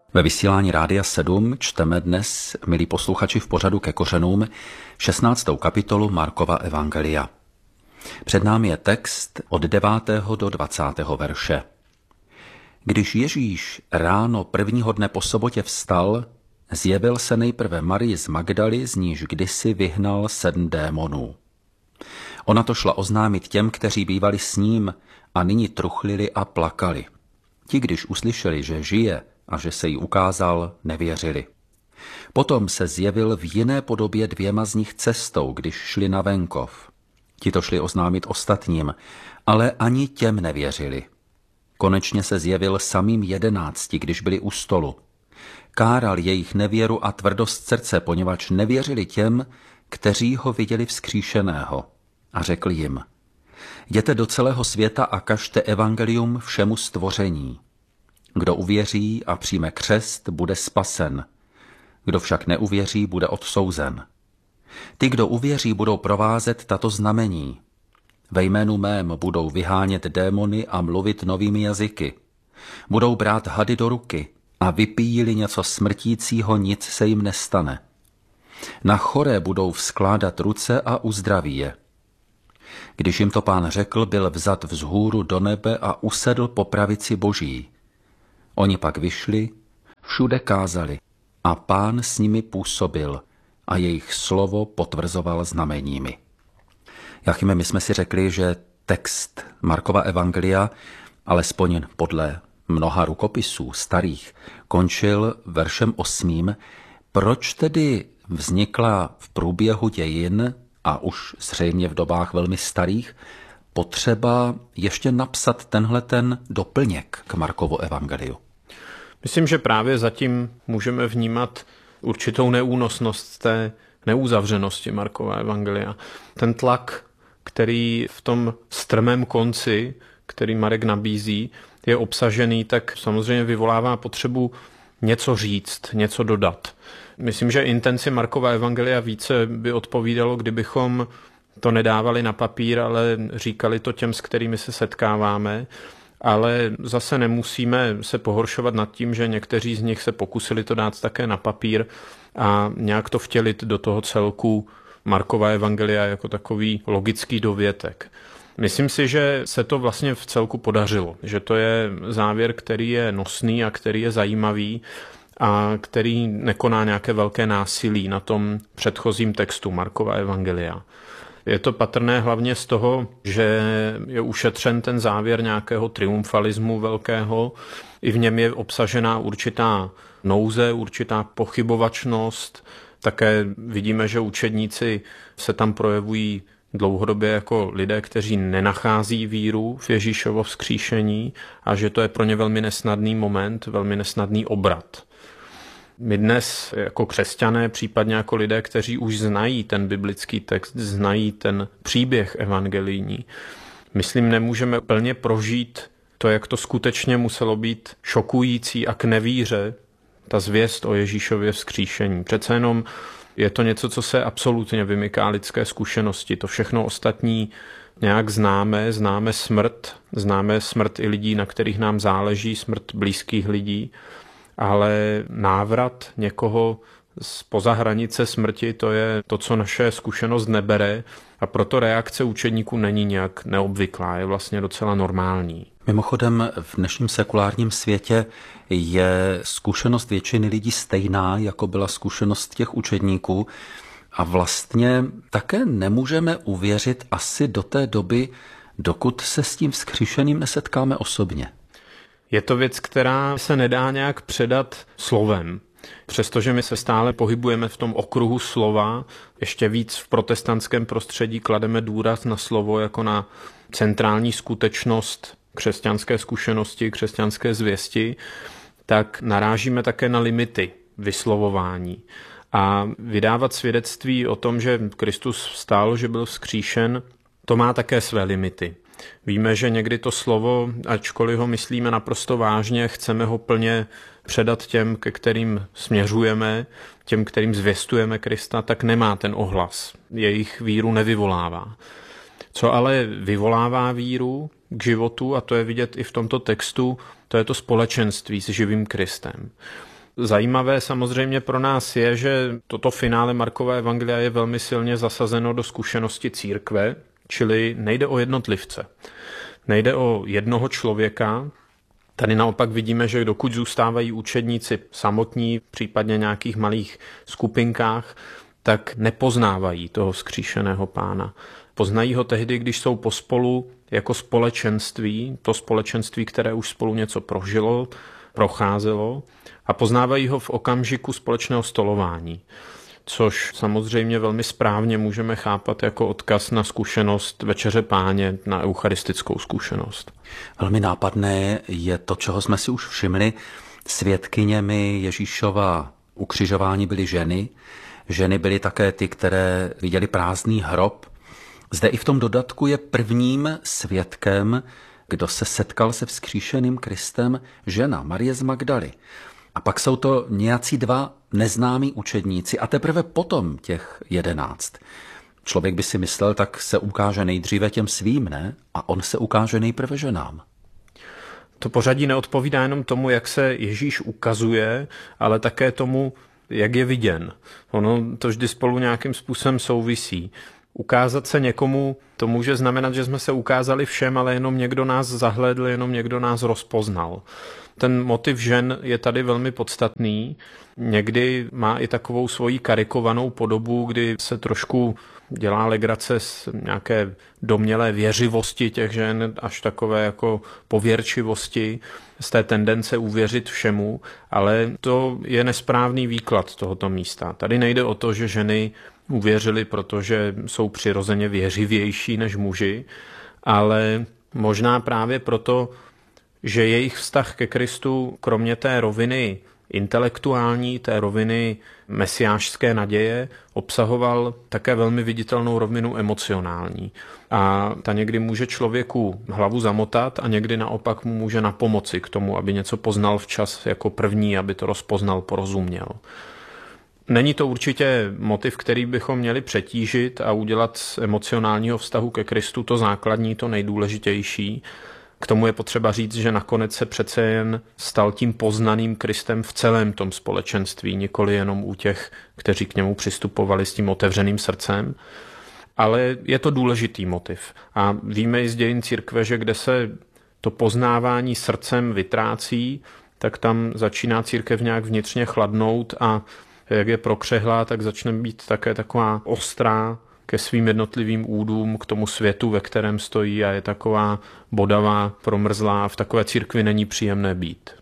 Ve vysílání Rádia 7 čteme dnes, milí posluchači, v pořadu Ke kořenům 16. kapitolu Markova evangelia. Před námi je text od 9. do 20. verše. Když Ježíš ráno prvního dne po sobotě vstal, zjevil se nejprve Marii z Magdaly, z níž kdysi vyhnal 7 démonů. Ona to šla oznámit těm, kteří bývali s ním a nyní truchlili a plakali. Ti, když uslyšeli, že žije a že se jí ukázal, nevěřili. Potom se zjevil v jiné podobě 2 z nich cestou, když šli na venkov. Ti to šli oznámit ostatním, ale ani těm nevěřili. Konečně se zjevil samým 11, když byli u stolu. Káral jejich nevěru a tvrdost srdce, poněvadž nevěřili těm, kteří ho viděli vzkříšeného. A řekl jim: jděte do celého světa a kažte evangelium všemu stvoření. Kdo uvěří a přijme křest, bude spasen. Kdo však neuvěří, bude odsouzen. Ty, kdo uvěří, budou provázet tato znamení. Ve jménu mém budou vyhánět démony a mluvit novými jazyky. Budou brát hady do ruky a vypíjí-li něco smrtícího, nic se jim nestane. Na choré budou vzkládat ruce a uzdraví je. Když jim to Pán řekl, byl vzat vzhůru do nebe a usedl po pravici Boží. Oni pak vyšli, všude kázali a Pán s nimi působil a jejich slovo potvrzoval znameními. Jachime, my jsme si řekli, že text Markova evangelia, alespoň podle mnoha rukopisů starých, končil veršem 8. Proč tedy vznikla v průběhu dějin, a už zřejmě v dobách velmi starých, potřeba ještě napsat tenhleten doplněk k Markovu evangeliu? Myslím, že právě zatím můžeme vnímat určitou neúnosnost té neuzavřenosti Markova evangelia. Ten tlak, který v tom strmém konci, který Marek nabízí, je obsažený, tak samozřejmě vyvolává potřebu něco říct, něco dodat. Myslím, že intenci Markova evangelia více by odpovídalo, kdybychom to nedávali na papír, ale říkali to těm, s kterými se setkáváme. Ale zase nemusíme se pohoršovat nad tím, že někteří z nich se pokusili to dát také na papír a nějak to vtělit do toho celku Markova evangelia jako takový logický dovětek. Myslím si, že se to vlastně v celku podařilo, že to je závěr, který je nosný a který je zajímavý a který nekoná nějaké velké násilí na tom předchozím textu Markova evangelia. Je to patrné hlavně z toho, že je ušetřen ten závěr nějakého triumfalismu velkého. I v něm je obsažená určitá nouze, určitá pochybovačnost. Také vidíme, že učedníci se tam projevují dlouhodobě jako lidé, kteří nenachází víru v Ježíšovo vzkříšení a že to je pro ně velmi nesnadný moment, velmi nesnadný obrat. My dnes jako křesťané, případně jako lidé, kteří už znají ten biblický text, znají ten příběh evangelijní, myslím, nemůžeme plně prožít to, jak to skutečně muselo být šokující a k nevíře, ta zvěst o Ježíšově vzkříšení. Přece jenom je to něco, co se absolutně vymyká lidské zkušenosti. To všechno ostatní nějak známe smrt i lidí, na kterých nám záleží, smrt blízkých lidí, ale návrat někoho zpoza hranice smrti, to je to, co naše zkušenost nebere a proto reakce učedníků není nějak neobvyklá, je vlastně docela normální. Mimochodem v dnešním sekulárním světě je zkušenost většiny lidí stejná, jako byla zkušenost těch učedníků a vlastně také nemůžeme uvěřit asi do té doby, dokud se s tím vzkříšeným nesetkáme osobně. Je to věc, která se nedá nějak předat slovem. Přestože my se stále pohybujeme v tom okruhu slova, ještě víc v protestantském prostředí klademe důraz na slovo jako na centrální skutečnost křesťanské zkušenosti, křesťanské zvěsti, tak narážíme také na limity vyslovování. A vydávat svědectví o tom, že Kristus vstal, že byl vzkříšen, to má také své limity. Víme, že někdy to slovo, ačkoliv ho myslíme naprosto vážně, chceme ho plně předat těm, ke kterým směřujeme, těm, kterým zvěstujeme Krista, tak nemá ten ohlas. Jejich víru nevyvolává. Co ale vyvolává víru k životu, a to je vidět i v tomto textu, to je to společenství s živým Kristem. Zajímavé samozřejmě pro nás je, že toto finále Markova evangelia je velmi silně zasazeno do zkušenosti církve, čili nejde o jednotlivce. Nejde o jednoho člověka. Tady naopak vidíme, že dokud zůstávají učedníci samotní, případně nějakých malých skupinkách, tak nepoznávají toho vzkříšeného Pána. Poznají ho tehdy, když jsou pospolu jako společenství, to společenství, které už spolu něco prožilo, procházelo, a poznávají ho v okamžiku společného stolování, což samozřejmě velmi správně můžeme chápat jako odkaz na zkušenost Večeře Páně, na eucharistickou zkušenost. Velmi nápadné je to, čeho jsme si už všimli. Svědkyněmi Ježíšova ukřižování byly ženy. Ženy byly také ty, které viděli prázdný hrob. Zde i v tom dodatku je prvním svědkem, kdo se setkal se vzkříšeným Kristem, žena Marie z Magdaly. A pak jsou to nějací dva neznámí učedníci a teprve potom těch 11. Člověk by si myslel, tak se ukáže nejdříve těm svým, ne? A on se ukáže nejprve ženám. To pořadí neodpovídá jenom tomu, jak se Ježíš ukazuje, ale také tomu, jak je viděn. Ono to vždy spolu nějakým způsobem souvisí. Ukázat se někomu, to může znamenat, že jsme se ukázali všem, ale jenom někdo nás zahlédl, jenom někdo nás rozpoznal. Ten motiv žen je tady velmi podstatný. Někdy má i takovou svoji karikovanou podobu, kdy se trošku dělá legrace z nějaké domnělé věřivosti těch žen, až takové jako pověrčivosti, z té tendence uvěřit všemu, ale to je nesprávný výklad tohoto místa. Tady nejde o to, že ženy uvěřili, protože jsou přirozeně věřivější než muži, ale možná právě proto, že jejich vztah ke Kristu, kromě té roviny intelektuální, té roviny mesiášské naděje, obsahoval také velmi viditelnou rovinu emocionální. A ta někdy může člověku hlavu zamotat a někdy naopak mu může napomoci k tomu, aby něco poznal včas jako první, aby to rozpoznal, porozuměl. Není to určitě motiv, který bychom měli přetížit a udělat z emocionálního vztahu ke Kristu to základní, to nejdůležitější. K tomu je potřeba říct, že nakonec se přece jen stal tím poznaným Kristem v celém tom společenství, nikoli jenom u těch, kteří k němu přistupovali s tím otevřeným srdcem. Ale je to důležitý motiv. A víme i z dějin církve, že kde se to poznávání srdcem vytrácí, tak tam začíná církev nějak vnitřně chladnout a jak je prokřehlá, tak začne být také taková ostrá ke svým jednotlivým údům, k tomu světu, ve kterém stojí, a je taková bodavá, promrzlá. V takové církvi není příjemné být.